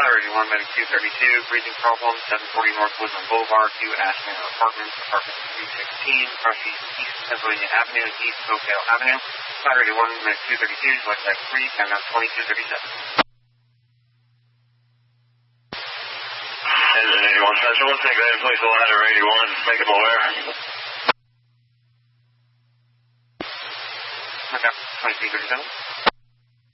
Flatter 81, medic 232, breathing problem, 740 North Woodland Boulevard, Hugh Ashman Apartments, apartment 316, across East Pennsylvania Avenue, East Oakdale Avenue. Flatter 81, medic 232, select type 3, countdown 2237. Engine 81 Central, take that in place of ladder 81, make them aware. Okay, 2237.